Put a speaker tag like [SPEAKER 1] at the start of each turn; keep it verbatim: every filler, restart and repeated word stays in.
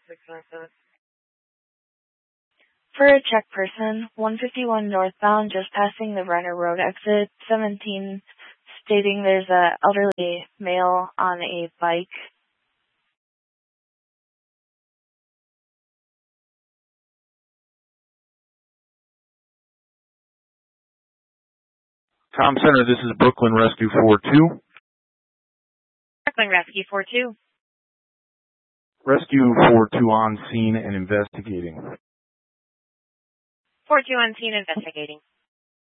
[SPEAKER 1] six nine seven.
[SPEAKER 2] For a check person, one fifty-one northbound, just passing the Renner Road exit, seventeen, stating there's a elderly male on a bike.
[SPEAKER 3] Tom Center, this is Brooklyn Rescue four two.
[SPEAKER 1] Brooklyn Rescue four two.
[SPEAKER 3] Rescue four two on scene and investigating.
[SPEAKER 1] four two on scene investigating.